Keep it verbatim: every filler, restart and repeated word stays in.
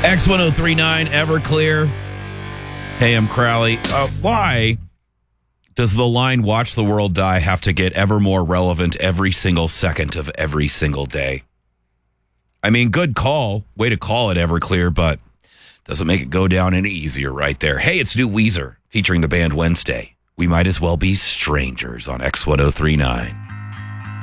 X ten thirty-nine, Everclear. Hey, I'm Crowley. Uh, why does the line "Watch the World Die" have to get ever more relevant every single second of every single day? I mean, good call. Way to call it, Everclear, but doesn't make it go down any easier right there. Hey, it's new Weezer featuring the band Wednesday. We might as well be strangers on X ten thirty-nine.